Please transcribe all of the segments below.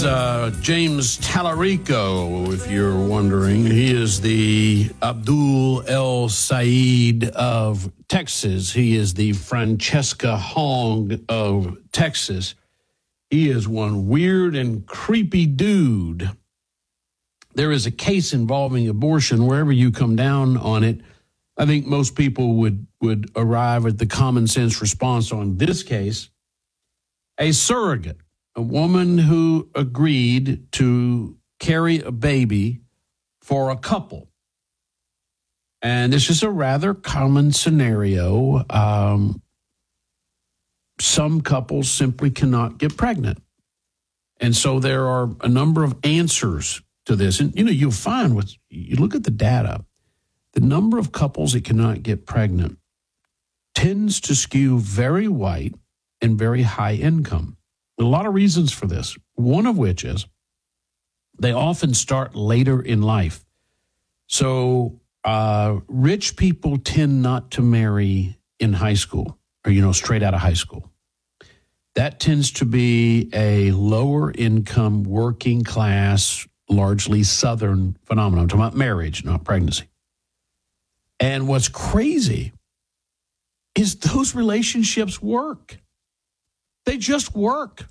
James Tallarico, if you're wondering. He is the Abdul El Sayed of Texas. He is the Francesca Hong of Texas. He is one weird and creepy dude. There is a case involving abortion. Wherever you come down on it, I think most people would arrive at the common sense response on this case. A surrogate, a woman who agreed to carry a baby for a couple. And this is a rather common scenario. Some couples simply cannot get pregnant. And so there are a number of answers to this. And, you'll find you look at the data, the number of couples that cannot get pregnant tends to skew very white and very high income. A lot of reasons for this, one of which is they often start later in life. So rich people tend not to marry in high school or, straight out of high school. That tends to be a lower income, working class, largely Southern phenomenon. I'm talking about marriage, not pregnancy. And what's crazy is those relationships work. They just work.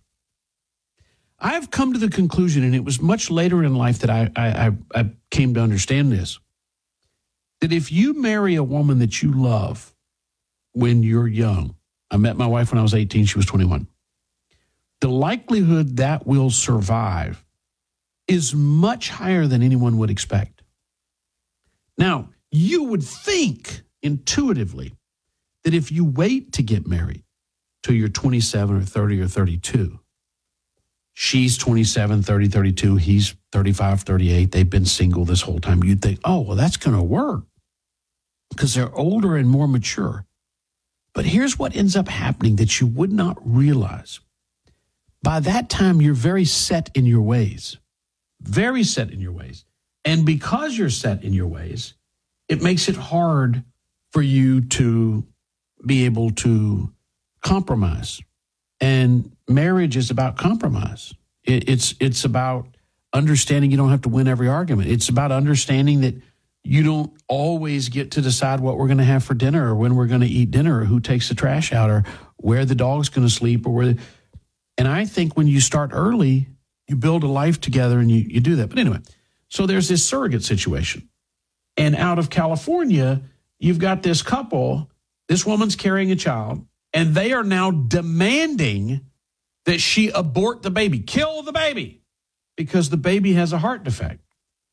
I've come to the conclusion, and it was much later in life that I came to understand this, that if you marry a woman that you love when you're young, I met my wife when I was 18, she was 21, the likelihood that will survive is much higher than anyone would expect. Now, you would think intuitively that if you wait to get married till you're 27 or 30 or 32, she's 27, 30, 32, he's 35, 38, they've been single this whole time, you'd think, oh, well, that's going to work because they're older and more mature. But here's what ends up happening that you would not realize. By that time, you're very set in your ways. Very set in your ways. And because you're set in your ways, it makes it hard for you to be able to compromise. And marriage is about compromise. It's about understanding you don't have to win every argument. It's about understanding that you don't always get to decide what we're going to have for dinner or when we're going to eat dinner or who takes the trash out or where the dog's going to sleep or where. And I think when you start early, you build a life together and you do that. But anyway, so there's this surrogate situation. And out of California, you've got this couple, this woman's carrying a child, and they are now demanding that she abort the baby, kill the baby, because the baby has a heart defect.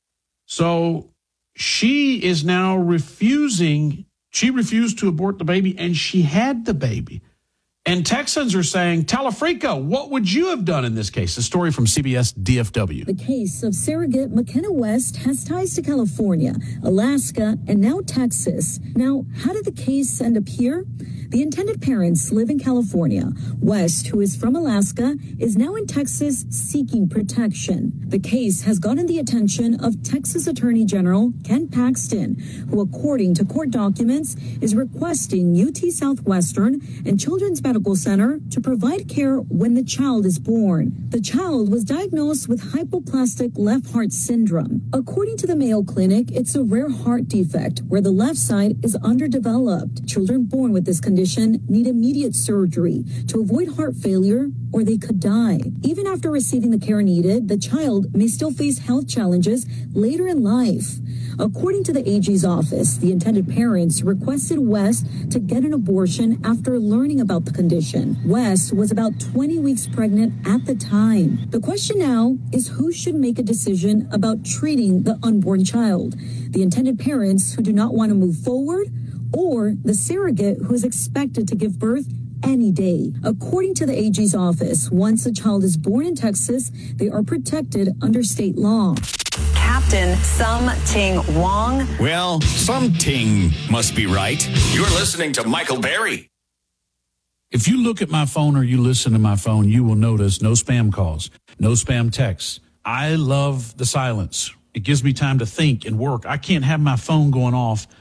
So she is now refusing. She refused to abort the baby, and she had the baby. And Texans are saying, Tallarico, what would you have done in this case? A story from CBS DFW. The case of surrogate McKenna West has ties to California, Alaska, and now Texas. Now, how did the case end up here? The intended parents live in California. West, who is from Alaska, is now in Texas seeking protection. The case has gotten the attention of Texas Attorney General Ken Paxton, who, according to court documents, is requesting UT Southwestern and Children's Medical Center to provide care when the child is born. The child was diagnosed with hypoplastic left heart syndrome. According to the Mayo Clinic, it's a rare heart defect where the left side is underdeveloped. Children born with this condition need immediate surgery to avoid heart failure or they could die. Even after receiving the care needed, the child may still face health challenges later in life. According to the AG's office, the intended parents requested West to get an abortion after learning about the condition. West was about 20 weeks pregnant at the time. The question now is who should make a decision about treating the unborn child? The intended parents who do not want to move forward, or the surrogate who is expected to give birth any day. According to the AG's office, once a child is born in Texas, they are protected under state law. Captain Sum Ting Wong. Well, some ting must be right. You're listening to Michael Berry. If you look at my phone or you listen to my phone, you will notice no spam calls, no spam texts. I love the silence. It gives me time to think and work. I can't have my phone going off